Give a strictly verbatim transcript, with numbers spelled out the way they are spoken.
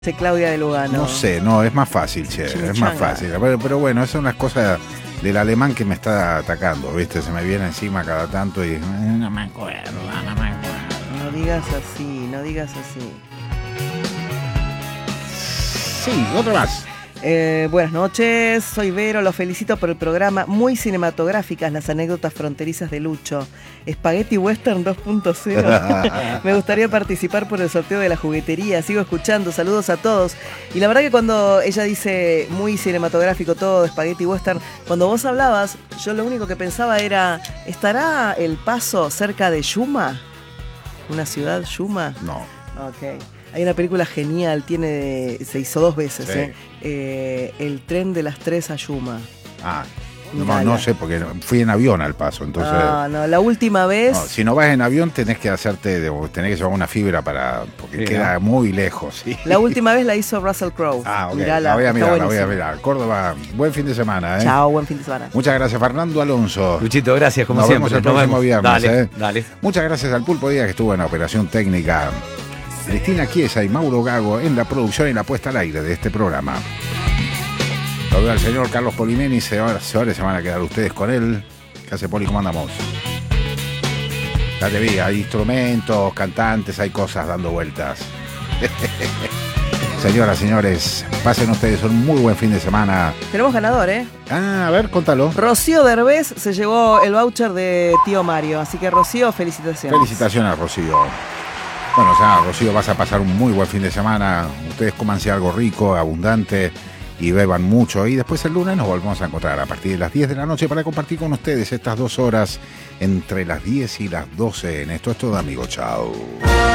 Dice Claudia de Lugano. No sé, no, es más fácil, che, Chimichanga. es más fácil. Pero, pero bueno, esas son las cosas del alemán que me está atacando, ¿viste? Se me viene encima cada tanto y no me acuerdo, no me acuerdo. No digas así, no digas así. Sí, otro más. Eh, buenas noches, soy Vero, los felicito por el programa. Muy cinematográficas las anécdotas fronterizas de Lucho. Spaghetti Western dos punto cero. Me gustaría participar por el sorteo de la juguetería. Sigo escuchando, saludos a todos. Y la verdad que cuando ella dice muy cinematográfico todo, Spaghetti Western, cuando vos hablabas, yo lo único que pensaba era, ¿estará El Paso cerca de Yuma? ¿Una ciudad, Yuma? No. Ok. Hay una película genial, tiene se hizo dos veces, Sí. ¿eh? Eh, El tren de las tres a Yuma. Ah, no, Mirala. no sé, porque fui en avión al Paso, entonces... Ah, no, la última vez... No, si no vas en avión tenés que hacerte, tenés que llevar una fibra para, porque Sí, queda ¿no? muy lejos, ¿sí? La última vez la hizo Russell Crowe. Ah, ok, Mirala, la voy a está mirar, la voy a buenísima. mirar. Córdoba, buen fin de semana, ¿eh? Chao, buen fin de semana. Muchas gracias, Fernando Alonso. Luchito, gracias, como Nos siempre. vemos el próximo viernes, Dale, ¿eh? dale. Muchas gracias al Pulpo Díaz que estuvo en la operación técnica. Cristina Chiesa y Mauro Gago en la producción y la puesta al aire de este programa. Lo veo al señor Carlos Polimeni, se, se, se van a quedar ustedes con él. ¿Qué hace, Poli? ¿Cómo andamos? Ya te vi, hay instrumentos, cantantes, hay cosas dando vueltas. Señoras, señores, pasen ustedes un muy buen fin de semana. Tenemos ganador, ¿eh? Ah, a ver, contalo. Rocío Derbez se llevó el voucher de Tío Mario. Así que, Rocío, felicitaciones. Felicitaciones, Rocío. Bueno, ya, Rocío, vas a pasar un muy buen fin de semana. Ustedes cómanse algo rico, abundante y beban mucho. Y después el lunes nos volvemos a encontrar a partir de las diez de la noche para compartir con ustedes estas dos horas entre las diez y las doce en Esto es Todo, amigo. Chao.